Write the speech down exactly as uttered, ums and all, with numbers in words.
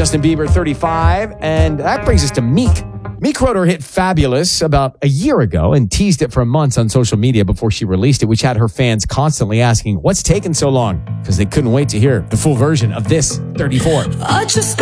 Justin Bieber, thirty-five. And that brings us to Meek. Meek wrote her hit Fabulous about a year ago and teased it for months on social media before she released it, which had her fans constantly asking, what's taking so long? Because they couldn't wait to hear the full version of this, thirty-four. I just